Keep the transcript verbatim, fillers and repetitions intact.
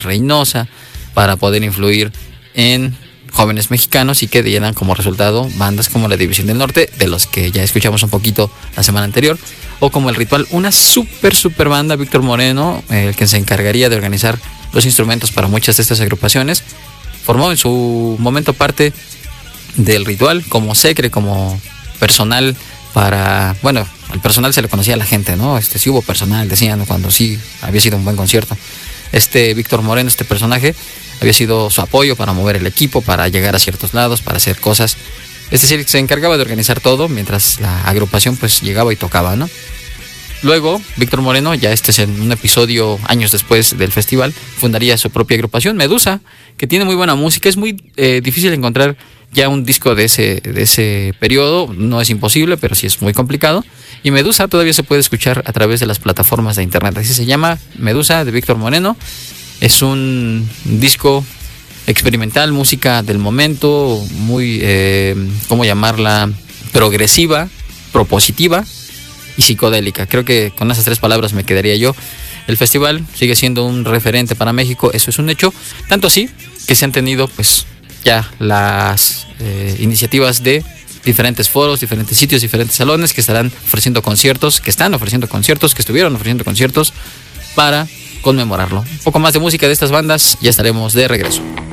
Reynosa, para poder influir en jóvenes mexicanos y que dieran como resultado bandas como la División del Norte, de los que ya escuchamos un poquito la semana anterior, o como El Ritual, una super super banda. Víctor Moreno, eh, el que se encargaría de organizar los instrumentos para muchas de estas agrupaciones, formó en su momento parte del Ritual como secre, como personal para, bueno, el personal se le conocía a la gente, ¿no? Este sí hubo personal, decían, cuando sí había sido un buen concierto. Este Víctor Moreno, este personaje, había sido su apoyo para mover el equipo, para llegar a ciertos lados, para hacer cosas. Es decir, se encargaba de organizar todo mientras la agrupación pues llegaba y tocaba, ¿no? Luego, Víctor Moreno, ya este es en un episodio años después del festival, fundaría su propia agrupación, Medusa, que tiene muy buena música. Es muy eh, difícil encontrar ya un disco de ese, de ese periodo, no es imposible, pero sí es muy complicado. Y Medusa todavía se puede escuchar a través de las plataformas de internet, así se llama, Medusa, de Víctor Moreno. Es un disco experimental, música del momento, muy, eh, ¿cómo llamarla? Progresiva, propositiva y psicodélica. Creo que con esas tres palabras me quedaría yo. El festival sigue siendo un referente para México, eso es un hecho. Tanto así que se han tenido pues ya las eh, iniciativas de diferentes foros, diferentes sitios, diferentes salones que estarán ofreciendo conciertos, que están ofreciendo conciertos, que estuvieron ofreciendo conciertos para conmemorarlo. Un poco más de música de estas bandas, ya estaremos de regreso.